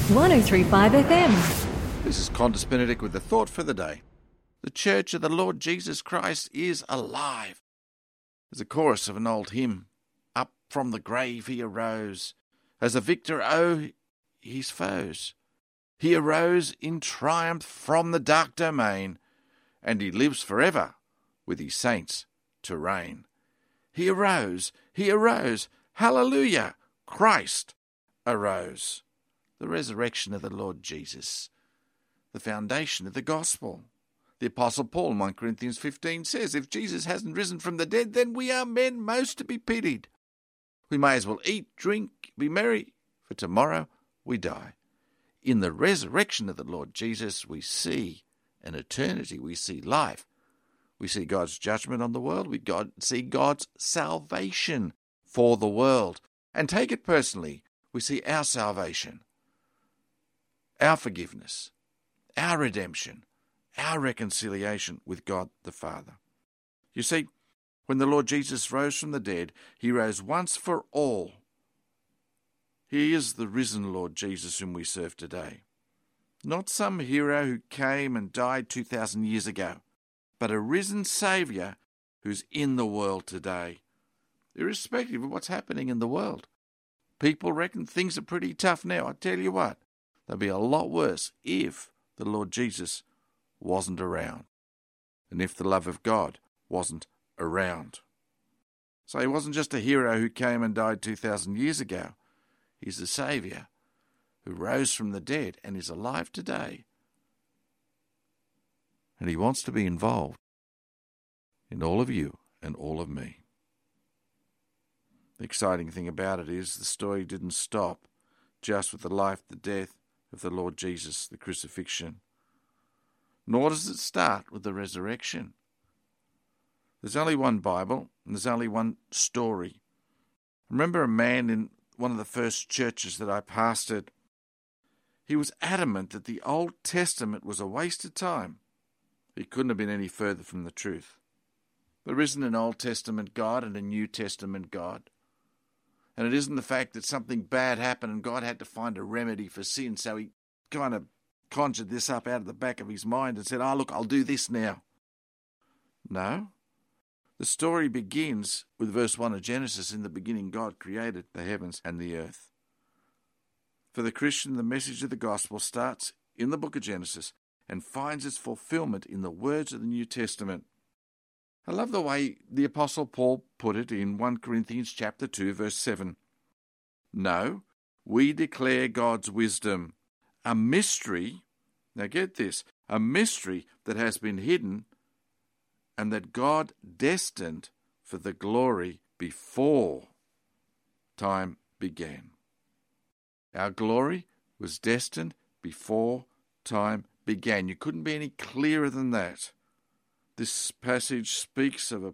103.5 FM. This is Qantas Benedict with the thought for the day. The Church of the Lord Jesus Christ is alive. There's a chorus of an old hymn. Up from the grave he arose, as a victor o'er his foes. He arose in triumph from the dark domain, and he lives forever with his saints to reign. He arose, hallelujah, Christ arose. The resurrection of the Lord Jesus, the foundation of the gospel. The Apostle Paul in 1 Corinthians 15 says, if Jesus hasn't risen from the dead, then we are men most to be pitied. We may as well eat, drink, be merry, for tomorrow we die. In the resurrection of the Lord Jesus, we see an eternity, we see life. We see God's judgment on the world, we see God's salvation for the world. And take it personally, we see our salvation, our forgiveness, our redemption, our reconciliation with God the Father. You see, when the Lord Jesus rose from the dead, he rose once for all. He is the risen Lord Jesus whom we serve today. Not some hero who came and died 2,000 years ago, but a risen Saviour who's in the world today, irrespective of what's happening in the world. People reckon things are pretty tough now. I tell you what, they'd be a lot worse if the Lord Jesus wasn't around, and if the love of God wasn't around. So he wasn't just a hero who came and died 2,000 years ago. He's the Saviour who rose from the dead and is alive today. And he wants to be involved in all of you and all of me. The exciting thing about it is the story didn't stop just with the life, the death of the Lord Jesus, the crucifixion. Nor does it start with the resurrection. There's only one Bible, and there's only one story. I remember a man in one of the first churches that I pastored. He was adamant that the Old Testament was a waste of time. He couldn't have been any further from the truth. There isn't an Old Testament God and a New Testament God. And it isn't the fact that something bad happened and God had to find a remedy for sin, so he kind of conjured this up out of the back of his mind and said, look, I'll do this now. No. The story begins with verse 1 of Genesis. In the beginning, God created the heavens and the earth. For the Christian, the message of the gospel starts in the book of Genesis and finds its fulfillment in the words of the New Testament. I love the way the Apostle Paul put it in 1 Corinthians chapter 2, verse 7. No, we declare God's wisdom, a mystery, now get this, a mystery that has been hidden and that God destined for the glory before time began. Our glory was destined before time began. You couldn't be any clearer than that. This passage speaks of a